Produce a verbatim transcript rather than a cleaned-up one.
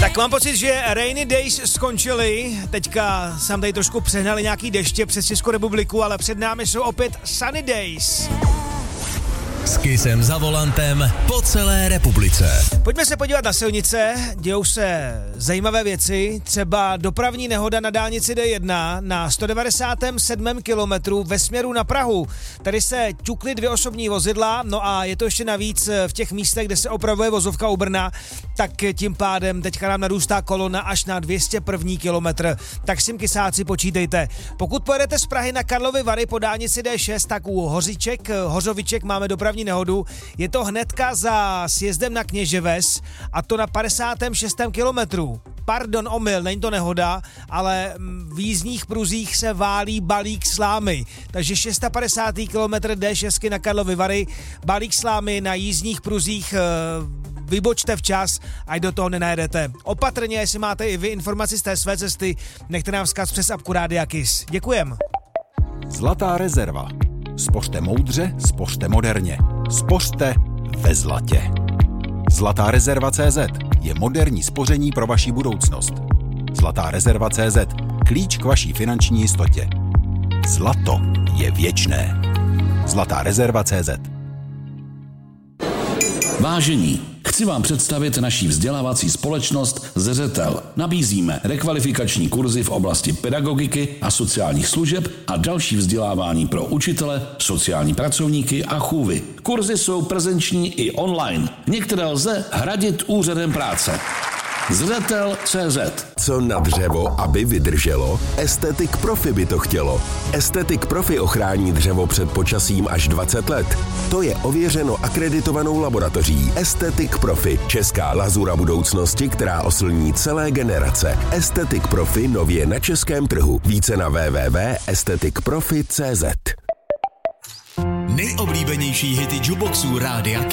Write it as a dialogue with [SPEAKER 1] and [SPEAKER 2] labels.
[SPEAKER 1] Tak mám pocit, že Rainy Days skončily, teďka jsem tady trošku přehnali nějaký deště přes Českou republiku, ale před námi jsou opět Sunny Days.
[SPEAKER 2] S Kissem za volantem po celé republice.
[SPEAKER 1] Pojďme se podívat na silnice, dějou se zajímavé věci, třeba dopravní nehoda na dálnici D jedna na sto devadesátém sedmém kilometru ve směru na Prahu. Tady se ťukly dvě osobní vozidla, no a je to ještě navíc v těch místech, kde se opravuje vozovka u Brna, tak tím pádem teďka nám narůstá kolona až na dvě stě první kilometr. Tak s tím kysáci počítejte. Pokud pojedete z Prahy na Karlovy Vary po dálnici D šest, tak u Hořiček, Hořoviček máme dopravní nehodu. Je to hnedka za sjezdem na Kněževes a to na padesátém šestém kilometru. Pardon, omyl, není to nehoda, ale v jízdních pruzích se válí balík slámy. Takže padesátý šestý kilometr D šest na Karlovy Vary, balík slámy na jízdních pruzích, vybočte včas, ať do toho nenajedete. Opatrně, jestli máte i vy informaci z té své cesty, nechte nám vzkaz přes apku Rádia Kiss. Děkujem.
[SPEAKER 3] Zlatá rezerva. Spořte moudře, spořte moderně. Spořte ve zlatě. Zlatá rezerva C Z je moderní spoření pro vaši budoucnost. Zlatá rezerva C Z. Klíč k vaší finanční jistotě. Zlato je věčné. Zlatá rezerva C Z.
[SPEAKER 4] Vážení, chci vám představit naší vzdělávací společnost Zřetel. Nabízíme rekvalifikační kurzy v oblasti pedagogiky a sociálních služeb a další vzdělávání pro učitele, sociální pracovníky a chůvy. Kurzy jsou prezenční i online. Některé lze hradit úřadem práce. Zřetel tečka cé zet.
[SPEAKER 5] Co na dřevo, aby vydrželo? Estetik Profi by to chtělo. Estetik Profi ochrání dřevo před počasím až dvacet let. To je ověřeno akreditovanou laboratoří. Estetik Profi, česká lazura budoucnosti, která oslní celé generace. Estetik Profi nově na českém trhu. Více na w w w tečka estetik profi tečka cé zet.
[SPEAKER 2] Nejoblíbenější hity jukeboxů Rádia